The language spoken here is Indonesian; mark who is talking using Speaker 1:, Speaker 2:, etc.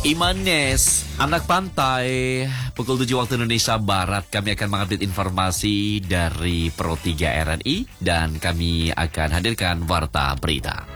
Speaker 1: Imanes, anak pantai, pukul 7 waktu Indonesia Barat kami akan mengupdate informasi dari Pro 3 RRI dan kami akan hadirkan Warta Berita.